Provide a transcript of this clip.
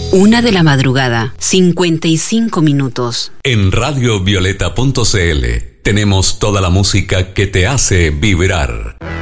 1 de la madrugada, 55 minutos. En radiovioleta.cl tenemos toda la música que te hace vibrar.